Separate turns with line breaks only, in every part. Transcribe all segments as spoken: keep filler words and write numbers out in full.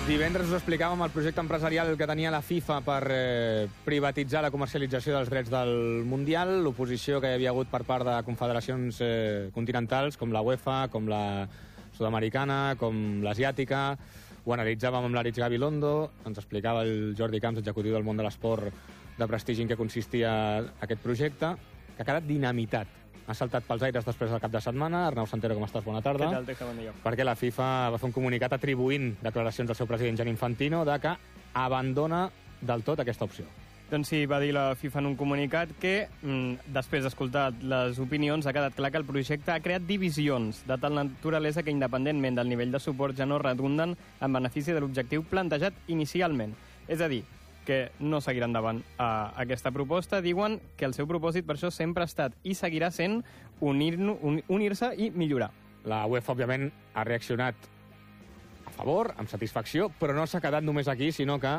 Divendres us explicàvem el projecte empresarial que tenia la FIFA per eh, privatitzar la comercialització dels drets del Mundial, l'oposició que hi havia hagut per part de confederacions eh, continentals com la UEFA, com la sud-americana, com l'asiàtica. Ho analitzàvem amb l'Aritz Gabilondo, ens explicava el Jordi Camps, executiu del món de l'esport de prestigi, en què consistia aquest projecte, que ha quedat dinamitat. Ha saltat pels aires després del cap de setmana. Arnau Santero, com estàs? Bona tarda.
Què tal? Té que bon dia.
Perquè la FIFA va fer un comunicat atribuint declaracions del seu president Gianni Infantino de que abandona del tot aquesta opció.
Doncs sí, va dir la FIFA en un comunicat que, mm, després d'escoltar les opinions, ha quedat clar que el projecte ha creat divisions de tal naturalesa que, independentment del nivell de suport, ja no redunden en benefici de l'objectiu plantejat inicialment. És a dir, que no seguirà endavant a aquesta proposta. Diuen que el seu propòsit per això sempre ha estat i seguirà sent unir-se unir i millorar.
La UEFA, òbviament, ha reaccionat a favor, amb satisfacció, però no s'ha quedat només aquí, sinó que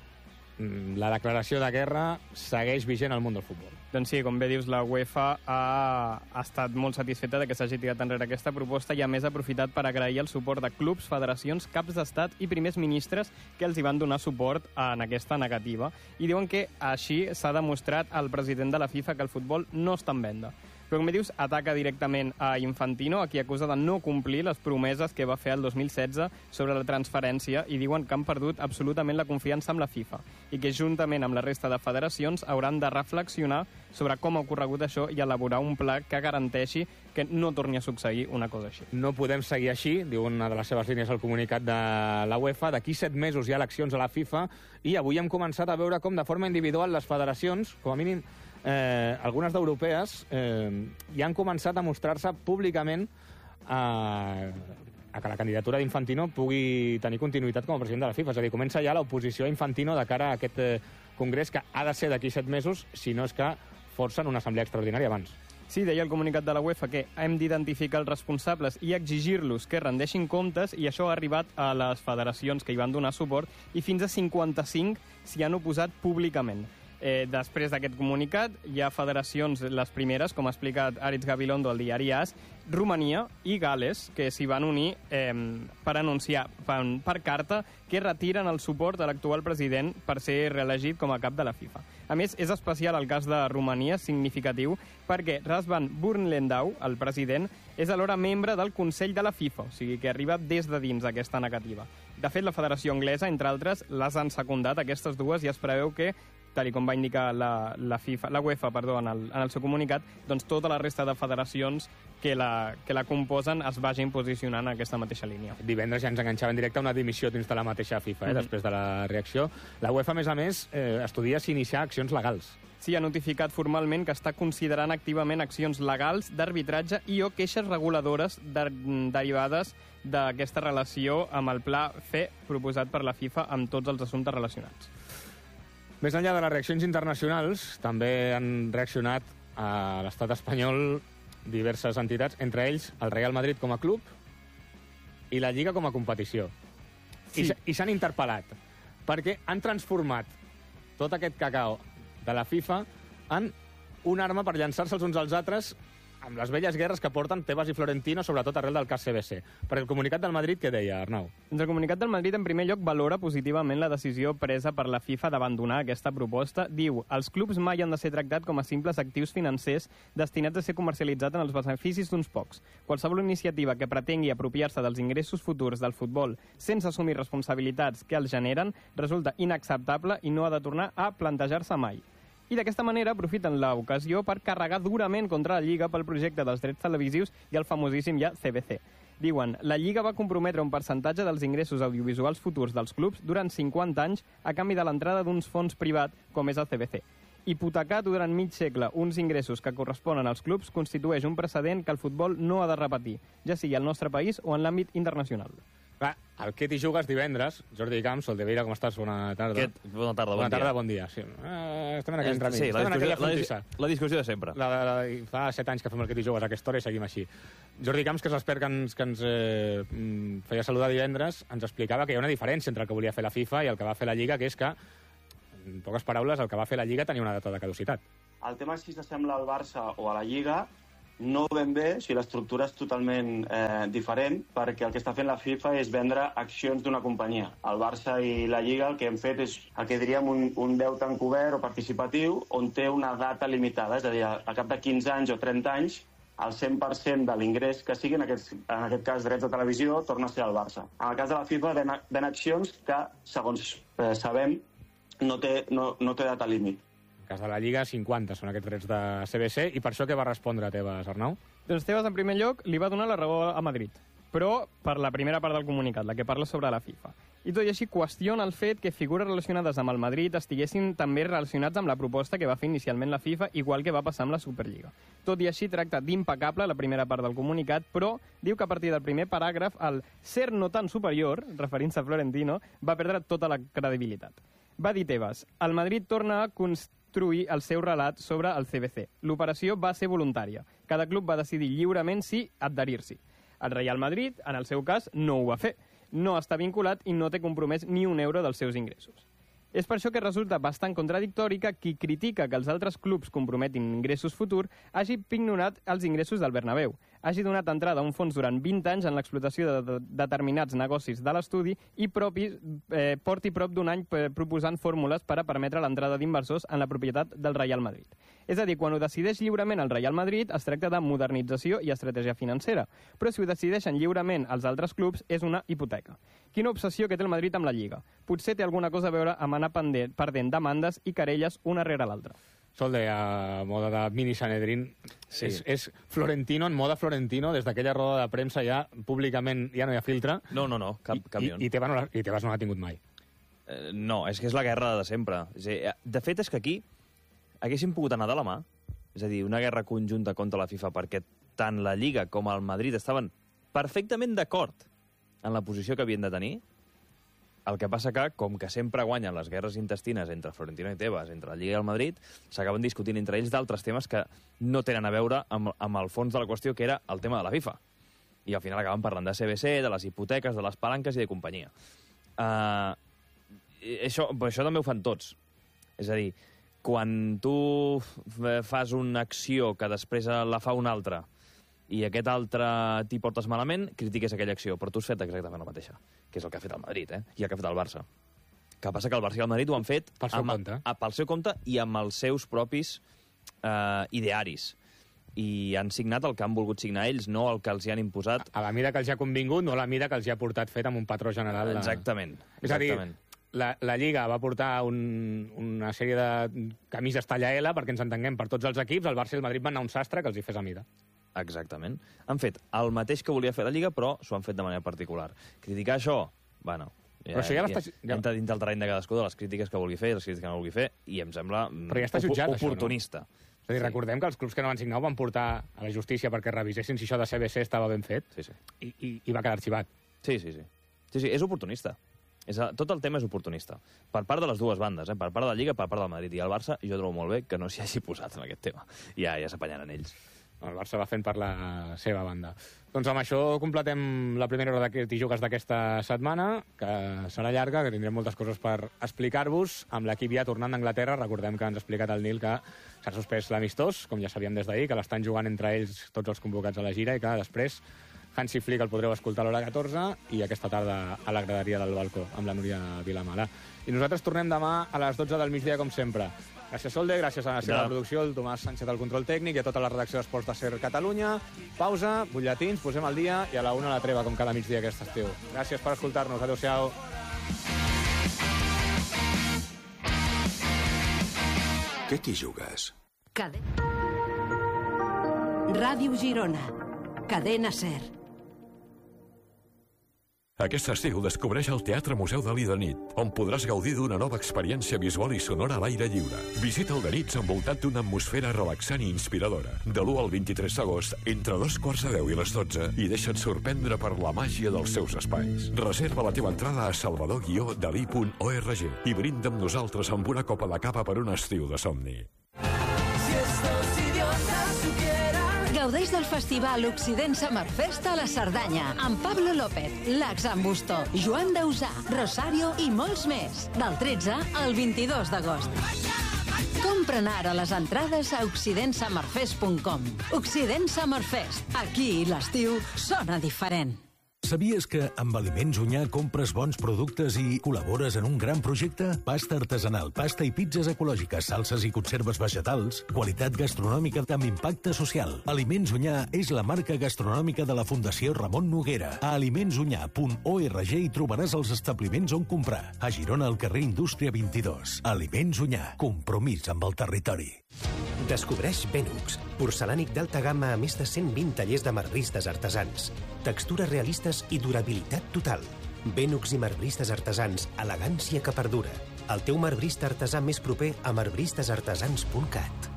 la declaració de guerra segueix vigent al món del futbol.
Doncs sí, com bé dius, la UEFA ha, ha estat molt satisfeta de que s'hagi tirat enrere aquesta proposta i a més ha aprofitat per agrair el suport de clubs, federacions, caps d'estat i primers ministres que els hi van donar suport en aquesta negativa. I diuen que així s'ha demostrat al president de la FIFA que el futbol no està en venda. Però, com dius, ataca directament a Infantino, a qui acusa de no complir les promeses que va fer el dos mil setze sobre la transferència, i diuen que han perdut absolutament la confiança amb la FIFA i que, juntament amb la resta de federacions, hauran de reflexionar sobre com ha ocorregut això i elaborar un pla que garanteixi que no torni a succeir una cosa així.
No podem seguir així, diu una de les seves línies al comunicat de la UEFA. D'aquí set mesos hi ha eleccions a la FIFA i avui hem començat a veure com de forma individual les federacions, com a mínim Eh, algunes d'europees, eh, ja han començat a mostrar-se públicament a, a que la candidatura d'Infantino pugui tenir continuïtat com a president de la FIFA. És a dir, comença ja l'oposició a Infantino de cara a aquest eh, congrés que ha de ser d'aquí set mesos, si no és que forcen una assemblea extraordinària abans.
Sí, deia el comunicat de la UEFA que hem d'identificar els responsables i exigir-los que rendeixin comptes, i això ha arribat a les federacions que hi van donar suport i fins a cinquanta-cinc s'hi han oposat públicament. Eh, després d'aquest comunicat hi ha federacions, les primeres, com ha explicat Aritz Gabilondo al diari AS, Romania i Gales, que s'hi van unir eh, per anunciar per, per carta que retiren el suport a l'actual president per ser reelegit com a cap de la FIFA. A més, és especial el cas de Romania, significatiu, perquè Razvan Burlendau, el president, és alhora membre del Consell de la FIFA, o sigui que arriba des de dins aquesta negativa. De fet, la Federació Anglesa, entre altres, les han secundat, aquestes dues, i es preveu que, tal com va indicar la, la, FIFA, la UEFA perdó, en, el, en el seu comunicat, doncs tota la resta de federacions que la, que la composen es vagin posicionant en aquesta mateixa línia.
Divendres ja ens enganxava en directe una dimissió dins de la mateixa FIFA, eh, mm-hmm. després de la reacció. La UEFA, a més a més, eh, estudia si iniciar accions legals.
Sí, ha notificat formalment que està considerant activament accions legals d'arbitratge i o queixes reguladores de, derivades d'aquesta relació amb el pla F E proposat per la FIFA amb tots els assumptes relacionats.
Més enllà de les reaccions internacionals, també han reaccionat a l'estat espanyol diverses entitats, entre ells el Real Madrid com a club i la Lliga com a competició. Sí. I s'han interpel·lat, perquè han transformat tot aquest cacao de la FIFA en una arma per llançar-se els uns als altres amb les velles guerres que porten Tebas i Florentino, sobretot arrel del cas C B C. Perquè el comunicat del Madrid, què deia, Arnau?
Doncs el comunicat del Madrid, en primer lloc, valora positivament la decisió presa per la FIFA d'abandonar aquesta proposta. Diu, els clubs mai han de ser tractats com a simples actius financers destinats a ser comercialitzats en els beneficis d'uns pocs. Qualsevol iniciativa que pretengui apropiar-se dels ingressos futurs del futbol sense assumir responsabilitats que els generen resulta inacceptable i no ha de tornar a plantejar-se mai. I d'aquesta manera aprofiten l'ocasió per carregar durament contra la Lliga pel projecte dels drets televisius i el famosíssim ja C B C. Diuen, la Lliga va comprometre un percentatge dels ingressos audiovisuals futurs dels clubs durant cinquanta anys a canvi de l'entrada d'uns fons privats com és el C B C. Hipotecar durant mig segle uns ingressos que corresponen als clubs constitueix un precedent que el futbol no ha de repetir, ja sigui al nostre país o en l'àmbit internacional.
Clar, el que t'hi jugues divendres, Jordi Camps, Soldevila, com estàs? Bona tarda.
Aquest, bona tarda, bon
bona tarda,
dia.
bon dia. Sí. Eh, estem en aquell entremig.
Sí, la
estem
discussió, la, la discussió de sempre.
La, la, la, fa set anys que fem el que t'hi jugues a aquesta hora i seguim així. Jordi Camps, que és l'expert que ens, que ens eh, feia saludar divendres, ens explicava que hi ha una diferència entre el que volia fer la FIFA i el que va fer la Lliga, que és que, en poques paraules, el que va fer la Lliga tenia una data de caducitat.
El tema és si s'assembla al Barça o a la Lliga no ben bé, o sigui, l'estructura és totalment eh, diferent, perquè el que està fent la FIFA és vendre accions d'una companyia. El Barça i la Lliga el que hem fet és el que diríem un, un deute encobert o participatiu on té una data limitada, és a dir, al cap de quinze anys o trenta anys, el cent per cent de l'ingrés que sigui, en aquest, en aquest cas drets de televisió, torna a ser al Barça. En el cas de la FIFA ven, ven accions que, segons eh, sabem, no té, no, no té data límit.
En cas de la Lliga, cinquanta són aquests drets de C B C, i per això què va respondre Tebas, Arnau?
Doncs Tebas, en primer lloc, li va donar la raó a Madrid, però per la primera part del comunicat, la que parla sobre la FIFA. I tot i així qüestiona el fet que figures relacionades amb el Madrid estiguessin també relacionats amb la proposta que va fer inicialment la FIFA, igual que va passar amb la Superliga. Tot i així tracta d'impecable la primera part del comunicat, però diu que a partir del primer paràgraf el ser no tan superior, referint-se a Florentino, va perdre tota la credibilitat. Va dir Tebas, el Madrid torna a construir el seu relat sobre el C B C. L'operació va ser voluntària. Cada club va decidir lliurement si adherir-s'hi. El Real Madrid, en el seu cas, no ho va fer. No està vinculat i no té compromès ni un euro dels seus ingressos. És per això que resulta bastant contradictori que qui critica que els altres clubs comprometin ingressos futurs hagi ignorat els ingressos del Bernabéu, hagi donat entrada a un fons durant vint anys en l'explotació de, de, de determinats negocis de l'estudi i propi, eh, porti prop d'un any eh, proposant fórmules per a permetre l'entrada d'inversors en la propietat del Real Madrid. És a dir, quan ho decideix lliurement el Real Madrid es tracta de modernització i estratègia financera, però si ho decideixen lliurement els altres clubs és una hipoteca. Quina obsessió que té el Madrid amb la Lliga. Potser té alguna cosa a veure amb anar pendent, perdent demandes i querelles una rere l'altra.
Solde, a moda de mini Sanedrín, sí. és, és Florentino en moda Florentino, des d'aquella roda de premsa ja públicament ja no hi ha filtre.
No, no, no, cap
I,
camió.
I, i, Tebas no i Tebas no l'ha tingut mai.
Eh, no, és que és la guerra de sempre. És a dir, de fet, és que aquí haguéssim pogut anar de la mà, és a dir, una guerra conjunta contra la FIFA, perquè tant la Lliga com el Madrid estaven perfectament d'acord en la posició que havien de tenir. El que passa que, com que sempre guanyen les guerres intestines entre Florentino i Tebas, entre la Lliga i el Madrid, s'acaben discutint entre ells d'altres temes que no tenen a veure amb, amb el fons de la qüestió, que era el tema de la FIFA. I al final acaben parlant de C B C, de les hipoteques, de les palanques i de companyia. Uh, això, això també ho fan tots. És a dir, quan tu fas una acció que després la fa un altre i aquest altre t'hi portes malament, critiques aquella acció, però tu has fet exactament la mateixa, que és el que ha fet el Madrid, eh? I el que ha fet el Barça. Que passa que el Barça i el Madrid ho han fet
pel seu,
amb,
compte.
A, pel seu compte i amb els seus propis eh, idearis. I han signat el que han volgut signar ells, no el que els hi han imposat.
A la mida que els hi ha convingut, no a la mida que els hi ha portat fet amb un patró general.
Exactament.
És a dir, la, la Lliga va portar un, una sèrie de camises talla L, perquè ens entenguem, per tots els equips, el Barça i el Madrid van anar a un sastre que els hi fes a mida.
Exactament. Han fet el mateix que volia fer la Lliga, però s'ho han fet de manera particular. Criticar això, bueno, ja,
però això ja, ja,
ja entra dins del terreny de cadascú de les crítiques que vulgui fer i les crítiques que no vulgui fer, i em sembla
però ja està jutjat,
oportunista.
Això, no? És a dir, recordem que els clubs que no van signar ho van portar a la justícia perquè revisessin si això de C B C estava ben fet,
sí, sí.
I, i, i va quedar arxivat.
Sí, sí, sí. Sí, sí, és oportunista. És a, tot el tema és oportunista. Per part de les dues bandes, eh? Per part de la Lliga, per part del Madrid. I el Barça, jo trobo molt bé que no s'hi hagi posat en aquest tema. Ja, ja s'apanyaran ells.
El Barça va fent per la seva banda. Doncs amb això completem la primera hora d'aquest i jugues d'aquesta setmana, que serà llarga, que tindrem moltes coses per explicar-vos. Amb l'equip ja tornant d'Anglaterra, recordem que ens ha explicat el Nil que s'ha suspès l'amistós, com ja sabíem des d'ahir, que l'estan jugant entre ells tots els convocats a la gira i que després Hansi Flick el podreu escoltar a l'hora catorze i aquesta tarda a la graderia del balcó amb la Núria Vilamala. I nosaltres tornem demà a les dotze del migdia, com sempre. Gràcies, Solde, gràcies a la seva producció, el Tomàs Sánchez del control tècnic i a tota la redacció d'Esports de Ser Catalunya. Pausa, butlletins, posem al dia i a la una la treva, com cada migdia aquest estiu. Gràcies per escoltar-nos. Adéu-siau.
Què t'hi jugues?
Cadena. Ràdio Girona. Cadena Ser.
Aquest estiu descobreix el Teatre Museu Dalí de nit, on podràs gaudir d'una nova experiència visual i sonora a l'aire lliure. Visita el de nits envoltat d'una atmosfera relaxant i inspiradora. De l'u al vint-i-tres d'agost, entre dos quarts de deu i les dotze, i deixa't sorprendre per la màgia dels seus espais. Reserva la teva entrada a salvador guió dalí punt org i brinda amb nosaltres amb una copa de cava per un estiu de somni.
Gaudeix del festival Occident Summer Fest a la Cerdanya amb Pablo López, Lax Ambusto, Joan Dausà, Rosario i molts més. Del tretze al vint-i-dos d'agost. Com Compra'n ara les entrades a occident summer fest punt com. Occident Summerfest. Aquí l'estiu sona diferent.
Sabies que amb Aliments Unyà compres bons productes i col·labores en un gran projecte? Pasta artesanal, pasta i pizzas ecològiques, salses i conserves vegetals, qualitat gastronòmica amb impacte social. Aliments Unyà és la marca gastronòmica de la Fundació Ramon Noguera. A aliments unyà punt org hi trobaràs els establiments on comprar. A Girona, al carrer Indústria vint-i-dos. Aliments Unyà, compromís amb el territori.
Descobreix Benux, porcelànic d'alta gamma a més de cent vint tallers de marbristes artesans. Textures realistes i durabilitat total. Benux i marbristes artesans, elegància que perdura. El teu marbrista artesà més proper a marbristes artesans punt cat.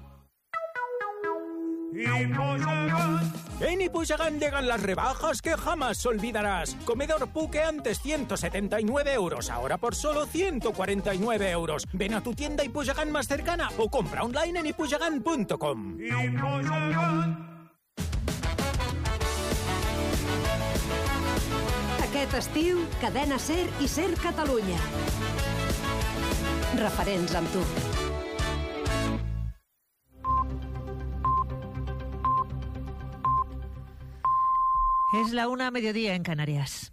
En Ipuyagan llegan las rebajas que jamás olvidarás. Comedor Puque antes ciento setenta y nueve euros, ahora por solo ciento cuarenta y nueve euros. Ven a tu tienda Ipuyagan más cercana o compra online en ipuyagan punto com.
Aquest estiu, Cadena Ser i Ser Catalunya. Referents amb tu.
Es la una a mediodía en Canarias.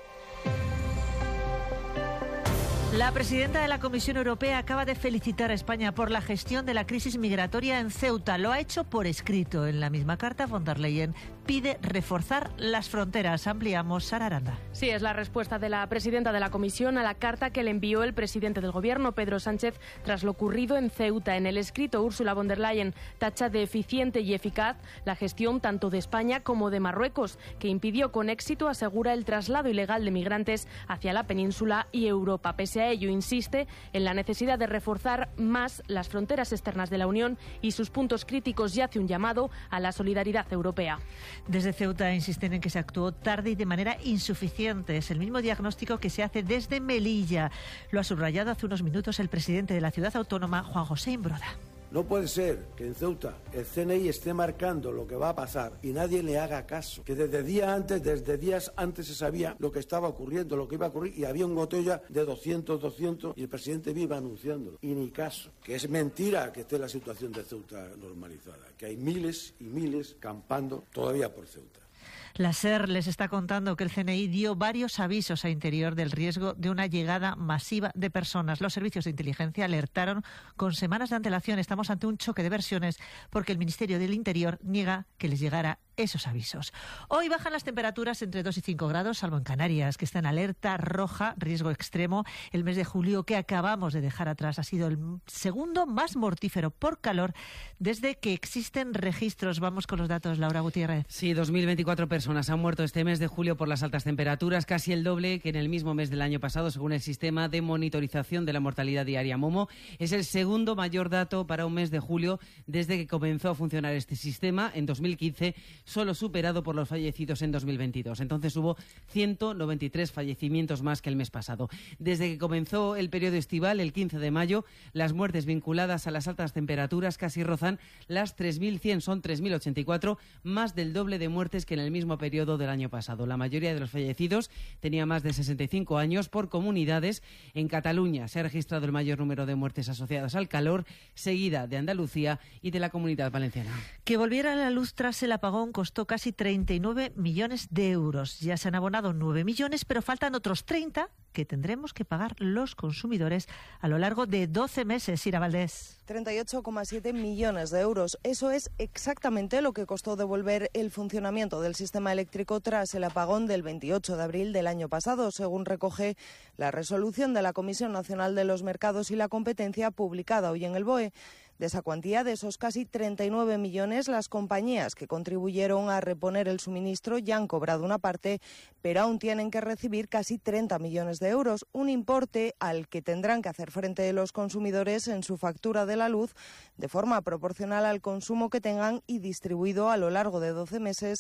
La presidenta de la Comisión Europea acaba de felicitar a España por la gestión de la crisis migratoria en Ceuta. Lo ha hecho por escrito. En la misma carta, von der Leyen pide reforzar las fronteras. Ampliamos, Sara Aranda.
Sí, es la respuesta de la presidenta de la Comisión a la carta que le envió el presidente del Gobierno, Pedro Sánchez, tras lo ocurrido en Ceuta. En el escrito, Ursula von der Leyen tacha de eficiente y eficaz la gestión tanto de España como de Marruecos, que impidió con éxito, asegura, el traslado ilegal de migrantes hacia la península y Europa. Pese a ello, insiste en la necesidad de reforzar más las fronteras externas de la Unión y sus puntos críticos, y hace un llamado a la solidaridad europea.
Desde Ceuta insisten en que se actuó tarde y de manera insuficiente. Es el mismo diagnóstico que se hace desde Melilla. Lo ha subrayado hace unos minutos el presidente de la ciudad autónoma, Juan José Imbroda.
No puede ser que en Ceuta el C N I esté marcando lo que va a pasar y nadie le haga caso. Que desde días antes, desde días antes se sabía lo que estaba ocurriendo, lo que iba a ocurrir, y había un goteo ya de doscientos, doscientos, y el presidente viva anunciándolo. Y ni caso. Que es mentira que esté la situación de Ceuta normalizada. Que hay miles y miles campando todavía por Ceuta.
La SER les está contando que el C N I dio varios avisos a Interior del riesgo de una llegada masiva de personas. Los servicios de inteligencia alertaron con semanas de antelación. Estamos ante un choque de versiones porque el Ministerio del Interior niega que les llegara esos avisos. Hoy bajan las temperaturas entre dos y cinco grados, salvo en Canarias, que está en alerta roja, riesgo extremo. El mes de julio que acabamos de dejar atrás ha sido el segundo más mortífero por calor desde que existen registros. Vamos con los datos, Laura Gutiérrez.
Sí, dos mil veinticuatro personas han muerto este mes de julio por las altas temperaturas, casi el doble que en el mismo mes del año pasado, según el sistema de monitorización de la mortalidad diaria Momo. Es el segundo mayor dato para un mes de julio desde que comenzó a funcionar este sistema en dos mil quince, solo superado por los fallecidos en dos mil veintidós. Entonces hubo ciento noventa y tres fallecimientos más que el mes pasado. Desde que comenzó el periodo estival, el quince de mayo, las muertes vinculadas a las altas temperaturas casi rozan las tres mil cien, son tres mil ochenta y cuatro, más del doble de muertes que en el mismo periodo del año pasado. La mayoría de los fallecidos tenía más de sesenta y cinco años. Por comunidades, en Cataluña se ha registrado el mayor número de muertes asociadas al calor, seguida de Andalucía y de la Comunidad Valenciana.
Que volviera a la luz tras el apagón costó casi treinta y nueve millones de euros. Ya se han abonado nueve millones, pero faltan otros treinta que tendremos que pagar los consumidores a lo largo de doce meses. Ira Valdés.
treinta y ocho coma siete millones de euros. Eso es exactamente lo que costó devolver el funcionamiento del sistema eléctrico tras el apagón del veintiocho de abril del año pasado, según recoge la resolución de la Comisión Nacional de los Mercados y la Competencia publicada hoy en el B O E. De esa cuantía, de esos casi treinta y nueve millones, las compañías que contribuyeron a reponer el suministro ya han cobrado una parte, pero aún tienen que recibir casi treinta millones de euros, un importe al que tendrán que hacer frente los consumidores en su factura de la luz de forma proporcional al consumo que tengan y distribuido a lo largo de doce meses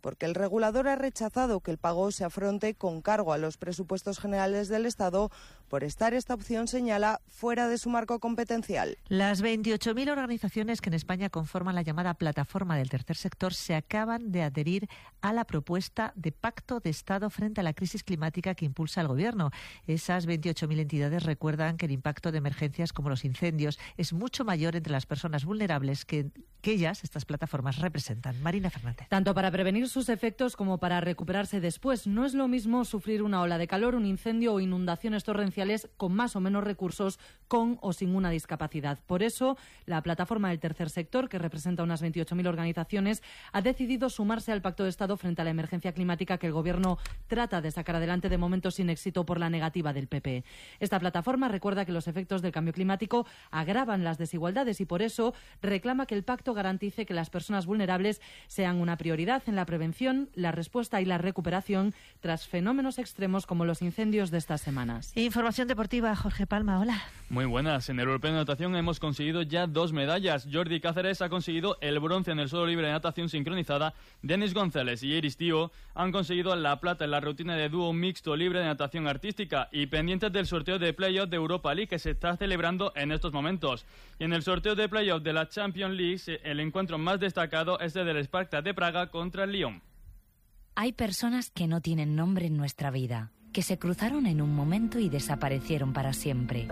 porque el regulador ha rechazado que el pago se afronte con cargo a los presupuestos generales del Estado por estar, esta opción señala, fuera de su marco competencial.
Las veintiocho mil organizaciones que en España conforman la llamada plataforma del tercer sector se acaban de adherir a la propuesta de pacto de Estado frente a la crisis climática que impulsa el Gobierno. Esas veintiocho mil entidades recuerdan que el impacto de emergencias como los incendios es mucho mayor entre las personas vulnerables que, que ellas, estas plataformas, representan. Marina Fernández.
Tanto para prevenir sus efectos como para recuperarse después. No es lo mismo sufrir una ola de calor, un incendio o inundaciones torrenciales con más o menos recursos, con o sin una discapacidad. Por eso, la plataforma del tercer sector, que representa unas veintiocho mil organizaciones, ha decidido sumarse al Pacto de Estado frente a la emergencia climática que el Gobierno trata de sacar adelante, de momento sin éxito por la negativa del P P. Esta plataforma recuerda que los efectos del cambio climático agravan las desigualdades y por eso reclama que el pacto garantice que las personas vulnerables sean una prioridad en la prevención, la respuesta y la recuperación tras fenómenos extremos como los incendios de estas semanas.
Información deportiva, Jorge Palma, hola.
Muy buenas. En el Europeo de Natación hemos conseguido ya dos medallas. Jordi Cáceres ha conseguido el bronce en el suelo libre de natación sincronizada. Denis González y Iris Tío han conseguido la plata en la rutina de dúo mixto libre de natación artística y pendientes del sorteo de playoff de Europa League que se está celebrando en estos momentos. Y en el sorteo de playoff de la Champions League, el encuentro más destacado es el del Spartak de Praga contra el Lyon.
Hay personas que no tienen nombre en nuestra vida, que se cruzaron en un momento y desaparecieron para siempre.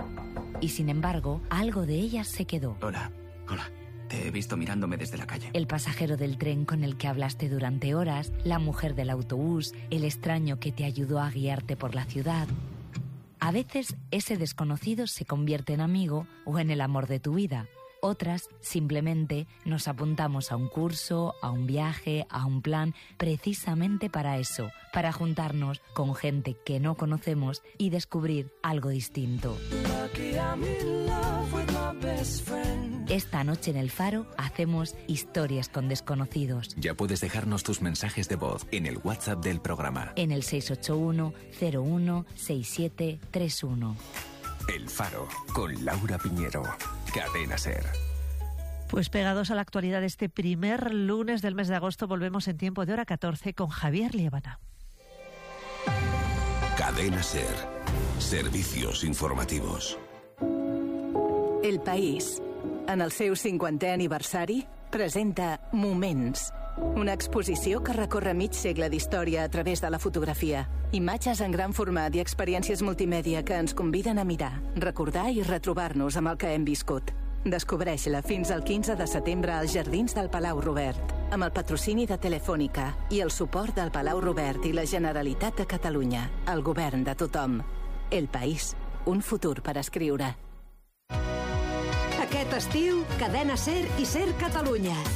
Y sin embargo, algo de ellas se quedó.
Hola, hola. Te he visto mirándome desde la calle.
El pasajero del tren con el que hablaste durante horas, la mujer del autobús, el extraño que te ayudó a guiarte por la ciudad. A veces, ese desconocido se convierte en amigo o en el amor de tu vida. Otras, simplemente, nos apuntamos a un curso, a un viaje, a un plan, precisamente para eso, para juntarnos con gente que no conocemos y descubrir algo distinto. Esta noche en El Faro hacemos historias con desconocidos.
Ya puedes dejarnos tus mensajes de voz en el WhatsApp del programa.
En el seis ocho uno cero uno seis siete tres uno.
El Faro, con Laura Piñero. Cadena SER.
Pues pegados a la actualidad de este primer lunes del mes de agosto, volvemos en tiempo de hora catorce con Javier Liébana.
Cadena SER. Servicios informativos.
El País, en el seu cinquantè aniversari, presenta Moments, una exposició que recorre mig segle d'història a través de la fotografia. Imatges en gran format i experiències multimèdia que ens conviden a mirar, recordar i retrobar-nos amb el que hem viscut. Descobreix-la fins al quinze de setembre als Jardins del Palau Robert, amb el patrocini de Telefònica i el suport del Palau Robert i la Generalitat de Catalunya, el govern de tothom. El País, un futur per escriure.
Aquest estiu, Cadena SER i SER Catalunya.